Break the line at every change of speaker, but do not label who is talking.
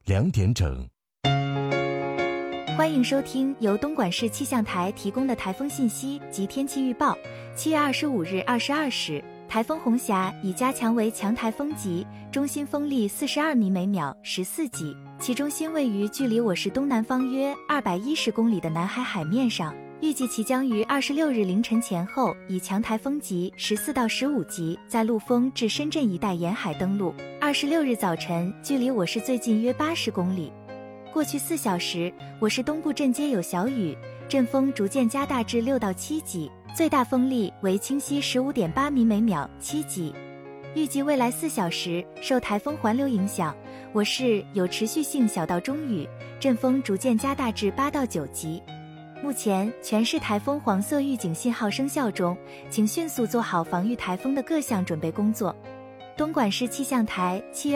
2点整。
欢迎收听由东莞市气象台提供的台风信息及天气预报。7月25日22时，台风红霞已加强为强台风级，中心风力42米每秒，14级，其中心位于距离我市东南方约210公里的南海海面上。预计其将于26日凌晨前后以强台风级14到15级在陆丰至深圳一带沿海登陆。26日早晨距离我市最近约80公里。过去4小时，我市东部阵街有小雨，阵风逐渐加大至6到7级，最大风力为清晰 15.8米每秒，7级。预计未来4小时，受台风环流影响，我市有持续性小到中雨，阵风逐渐加大至8到9级。目前全市台风黄色预警信号生效中，请迅速做好防御台风的各项准备工作。东莞市气象台7月